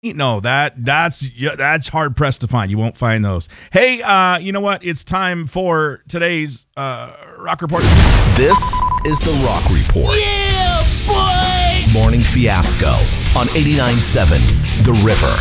No, that's hard pressed to find. You won't find those. Hey, you know what? It's time for today's Rock Report. This is the Rock Report. Yeah, boy! Morning Fiasco on 89.7 The River.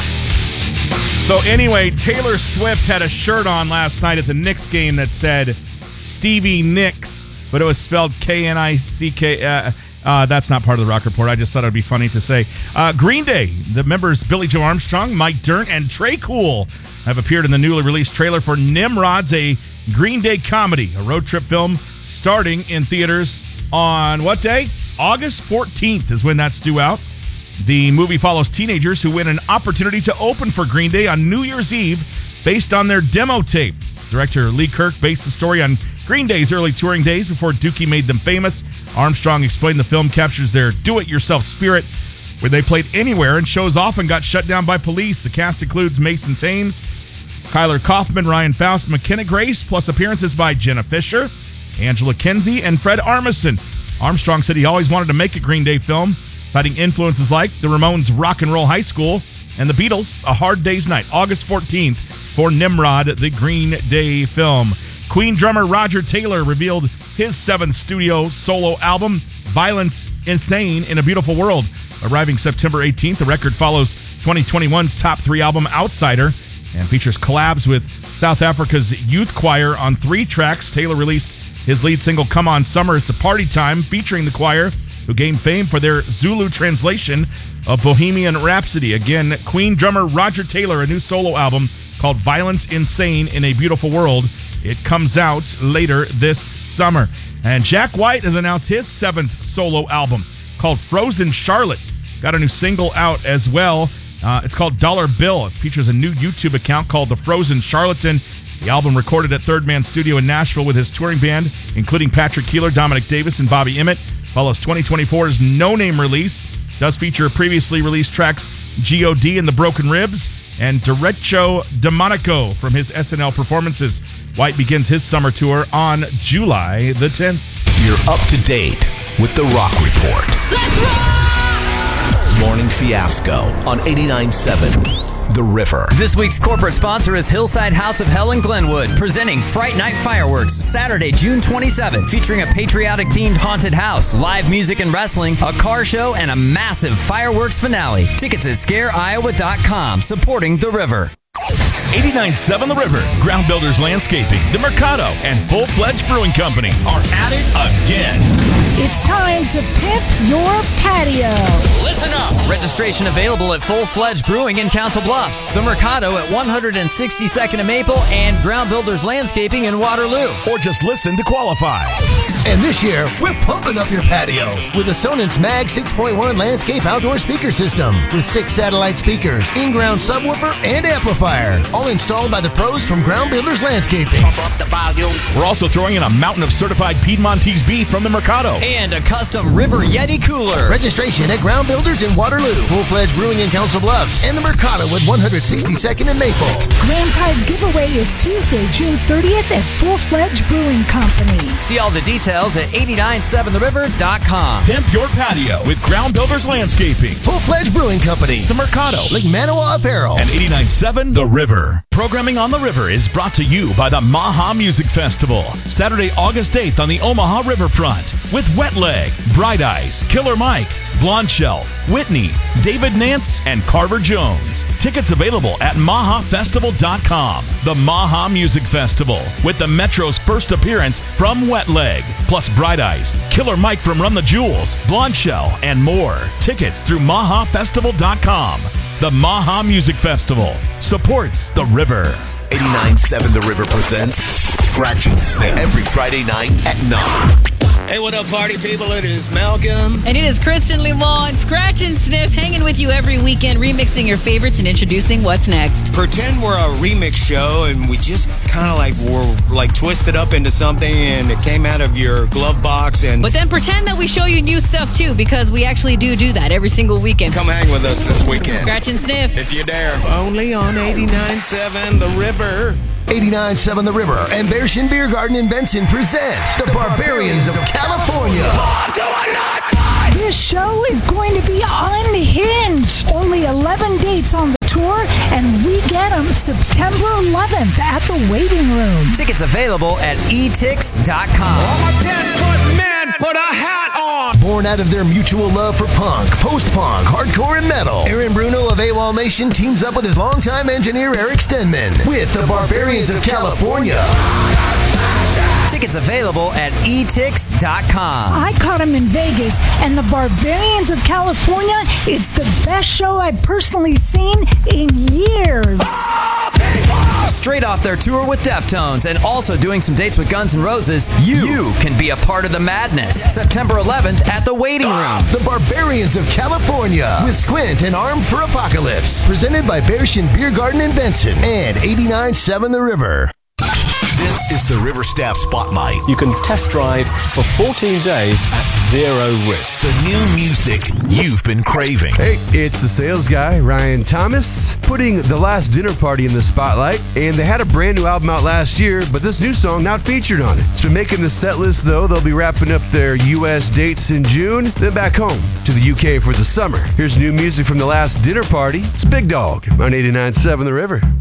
So anyway, Taylor Swift had a shirt on last night at the Knicks game that said Stevie Nicks, but it was spelled K-N-I-C-K. That's not part of the Rock Report. I just thought it would be funny to say. Green Day, the members Billy Joe Armstrong, Mike Dirnt, and Trey Cool have appeared in the newly released trailer for Nimrod's, a Green Day comedy, a road trip film starting in theaters on what day? August 14th is when that's due out. The movie follows teenagers who win an opportunity to open for Green Day on New Year's Eve based on their demo tape. Director Lee Kirk based the story on Green Day's early touring days before Dookie made them famous. Armstrong explained the film captures their do-it-yourself spirit, where they played anywhere and shows often got shut down by police. The cast includes Mason Thames, Kyler Kaufman, Ryan Faust, McKenna Grace, plus appearances by Jenna Fischer, Angela Kinsey, and Fred Armisen. Armstrong said he always wanted to make a Green Day film, citing influences like the Ramones' Rock and Roll High School and the Beatles' A Hard Day's Night, August 14th for Nimrod, the Green Day film. Queen drummer Roger Taylor revealed his seventh studio solo album, Violence Insane in a Beautiful World. Arriving September 18th, the record follows 2021's top 3 album, Outsider, and features collabs with South Africa's youth choir on 3 tracks. Taylor released his lead single, Come On Summer, It's a Party Time, featuring the choir, who gained fame for their Zulu translation of Bohemian Rhapsody. Again, Queen drummer Roger Taylor, a new solo album called Violence Insane in a Beautiful World. It comes out later this summer. And Jack White has announced his 7th solo album called Frozen Charlotte. Got a new single out as well. It's called Dollar Bill. It features a new YouTube account called The Frozen Charlatan. The album, recorded at Third Man Studio in Nashville with his touring band, including Patrick Keeler, Dominic Davis, and Bobby Emmett, follows 2024's No Name release. Does feature previously released tracks G.O.D. and the Broken Ribs and Derecho Demonico from his SNL performances. White begins his summer tour on July the 10th. You're up to date with the Rock Report. Let's rock! Morning Fiasco on 89.7 The River. This week's corporate sponsor is Hillside House of Hell in Glenwood, presenting Fright Night Fireworks, Saturday, June 27th, featuring a patriotic-themed haunted house, live music and wrestling, a car show, and a massive fireworks finale. Tickets at scareiowa.com, supporting The River. 89.7 The River, Ground Builders Landscaping, The Mercado, and Full Fledged Brewing Company are at it again. It's time to pimp your patio. Listen up! Registration available at Full Fledged Brewing in Council Bluffs, The Mercado at 162nd and Maple, and Ground Builders Landscaping in Waterloo. Or just listen to qualify. And this year, we're pumping up your patio with a Sonance Mag 6.1 landscape outdoor speaker system with 6 satellite speakers, in-ground subwoofer, and amplifier, all installed by the pros from Ground Builders Landscaping. Pump up the volume. We're also throwing in a mountain of certified Piedmontese beef from the Mercado. And a custom River Yeti cooler. Registration at Ground Builders in Waterloo, Full-Fledged Brewing in Council Bluffs, and the Mercado at 162nd and Maple. Grand prize giveaway is Tuesday, June 30th at Full Fledged Brewing Company. See all the details at 897theriver.com. Pimp your patio with Ground Builders Landscaping, Full-Fledged Brewing Company, The Mercado, Lake Manawa Apparel, and 89.7 The River. Programming on The River is brought to you by the Maha Music Festival. Saturday, August 8th on the Omaha Riverfront with Wet Leg, Bright Eyes, Killer Mike, Blonde Shell, Whitney, David Nance, and Carver Jones. Tickets available at mahafestival.com. The Maha Music Festival with the Metro's first appearance from Wet Leg, plus Bright Eyes, Killer Mike from Run the Jewels, Blonde Shell, and more. Tickets through mahafestival.com. The Maha Music Festival supports The River. 89.7 The River presents Scratch and Sniff every Friday night at 9. Hey, what up, party people? It is Malcolm. And it is Kristen Limon, Scratch and Sniff, hanging with you every weekend, remixing your favorites and introducing what's next. Pretend we're a remix show and we just kind of were twisted up into something and it came out of your glove box. But then pretend that we show you new stuff too, because we actually do that every single weekend. Come hang with us this weekend. Scratch and Sniff. If you dare. Only on 89.7 The River. 89.7 The River and Bearshin Beer Garden in Benson present the Barbarians of California. Do I not die? This show is going to be unhinged. Only 11 dates on the tour, and we get them September 11th at the Waiting Room. Tickets available at etix.com. Put a hat on. Born out of their mutual love for punk, post-punk, hardcore, and metal, Aaron Bruno of AWOL Nation teams up with his longtime engineer Eric Stenman with the Barbarians of California. Tickets available at etix.com. I caught him in Vegas, and the Barbarians of California is the best show I've personally seen in years. Straight off their tour with Deftones and also doing some dates with Guns N' Roses, you can be a part of the madness. September 11th at the Waiting Room. The Barbarians of California with Squint and Armed for Apocalypse. Presented by Bearshin Beer Garden in Benson and 89.7 The River. This is the River Staff Spotlight. You can test drive for 14 days at zero risk. The new music you've been craving. Hey, it's the sales guy, Ryan Thomas, putting The Last Dinner Party in the spotlight. And they had a brand new album out last year, but this new song not featured on it. It's been making the set list, though. They'll be wrapping up their U.S. dates in June, then back home to the U.K. for the summer. Here's new music from The Last Dinner Party. It's Big Dog on 89.7 The River.